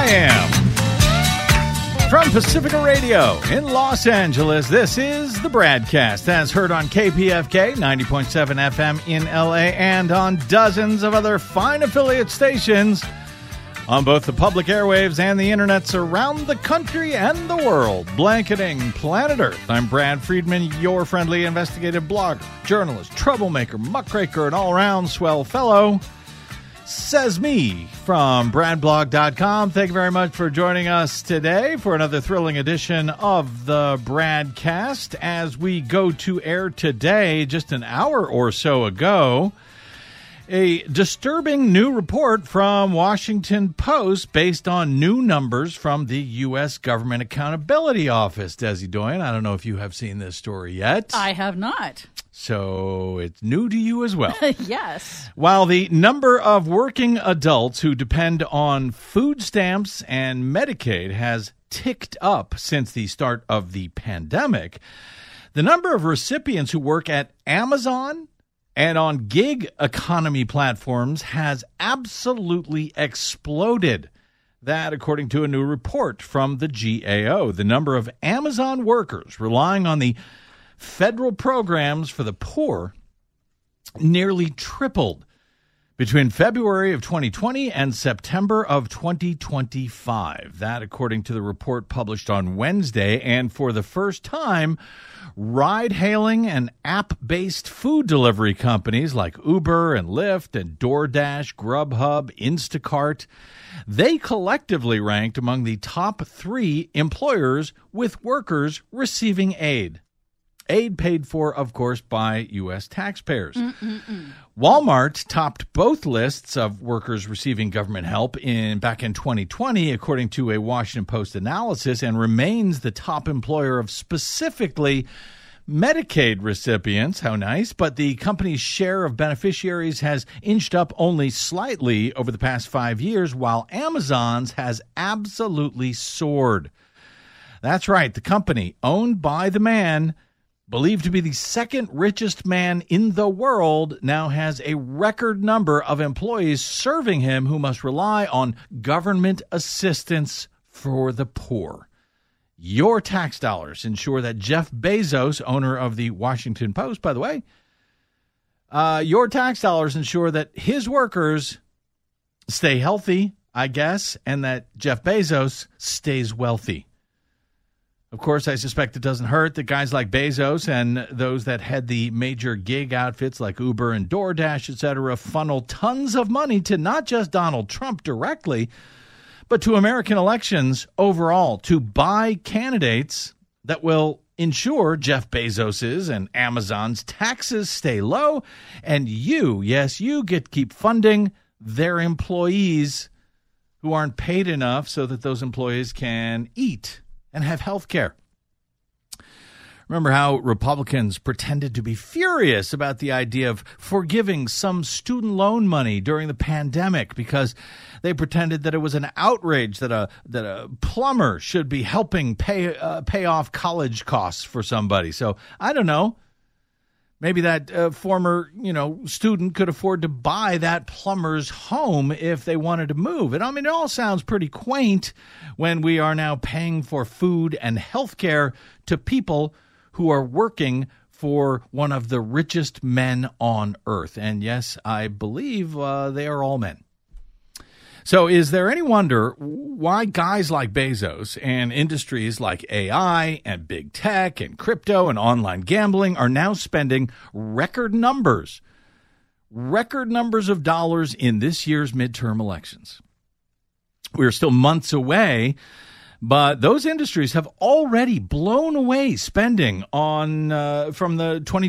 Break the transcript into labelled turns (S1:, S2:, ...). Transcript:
S1: a.m. From Pacifica Radio in Los Angeles, this is the Bradcast, as heard on KPFK 90.7 FM in L.A. and on dozens of other fine affiliate stations on both the public airwaves and the internets around the country and the world, blanketing planet Earth. I'm Brad Friedman, your friendly investigative blogger, journalist, troublemaker, muckraker, and all-around swell fellow. Says me from bradblog.com. Thank you very much for joining us today for another thrilling edition of the Bradcast. As we go to air today, just an hour or so ago, a disturbing new report from Washington Post based on new numbers from the U.S. Government Accountability Office. Desi Doyen, I don't know if you have seen this story yet.
S2: I have not.
S1: So it's new to you as well.
S2: Yes.
S1: While the number of working adults who depend on food stamps and Medicaid has ticked up since the start of the pandemic, the number of recipients who work at Amazon and on gig economy platforms has absolutely exploded. That, according to a new report from the GAO, the number of Amazon workers relying on the federal programs for the poor nearly tripled between February of 2020 and September of 2025. That, according to the report published on Wednesday. And for the first time, ride-hailing and app-based food delivery companies like Uber and Lyft and DoorDash, Grubhub, Instacart, they collectively ranked among the top 3 employers with workers receiving aid. Aid paid for, of course, by U.S. taxpayers. Walmart topped both lists of workers receiving government help back in 2020, according to a Washington Post analysis, and remains the top employer of specifically Medicaid recipients. How nice. But the company's share of beneficiaries has inched up only slightly over the past 5 years, while Amazon's has absolutely soared. That's right. The company, owned by the man believed to be the second richest man in the world, now has a record number of employees serving him who must rely on government assistance for the poor. Your tax dollars ensure that Jeff Bezos, owner of the Washington Post, by the way, your tax dollars ensure that his workers stay healthy, I guess, and that Jeff Bezos stays wealthy. Of course, I suspect it doesn't hurt that guys like Bezos and those that head the major gig outfits like Uber and DoorDash, etc., funnel tons of money to not just Donald Trump directly, but to American elections overall to buy candidates that will ensure Jeff Bezos's and Amazon's taxes stay low, and you, yes, you get to keep funding their employees who aren't paid enough so that those employees can eat and have health care. Remember how Republicans pretended to be furious about the idea of forgiving some student loan money during the pandemic because they pretended that it was an outrage that a plumber should be helping pay off college costs for somebody. So I don't know. Maybe that former, student could afford to buy that plumber's home if they wanted to move. And I mean, it all sounds pretty quaint when we are now paying for food and health care to people who are working for one of the richest men on earth. And yes, I believe they are all men. So is there any wonder why guys like Bezos and industries like AI and big tech and crypto and online gambling are now spending record numbers of dollars in this year's midterm elections? We're still months away, but those industries have already blown away spending on from the